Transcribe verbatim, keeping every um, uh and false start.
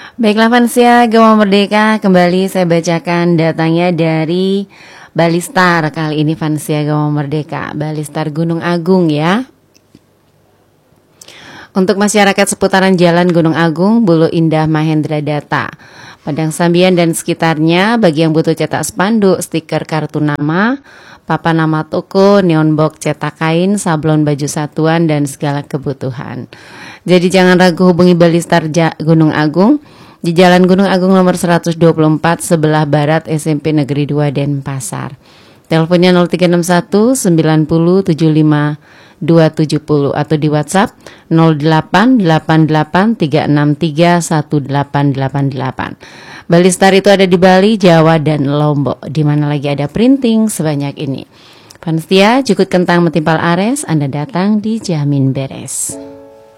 Baiklah Vansia, Gema Merdeka, kembali saya bacakan datanya dari Balistar. Kali ini Vansia Gema Merdeka, Balistar Gunung Agung ya. Untuk masyarakat seputaran Jalan Gunung Agung, Bulu Indah, Mahendra Data, Padang Sambian dan sekitarnya, bagi yang butuh cetak spanduk, stiker kartu nama, papan nama toko, neon box cetak kain, sablon baju satuan, dan segala kebutuhan. Jadi jangan ragu, hubungi Balistar Gunung Agung di Jalan Gunung Agung nomor seratus dua puluh empat sebelah barat S M P Negeri dua Denpasar. Teleponnya nol tiga enam satu sembilan nol tujuh lima dua tujuh nol atau di WhatsApp nol delapan delapan delapan tiga enam tiga satu delapan delapan delapan. Balistar itu ada di Bali, Jawa, dan Lombok, di mana lagi ada printing sebanyak ini. Panstia, Jukut Kentang Metimpal Ares, Anda datang dijamin beres.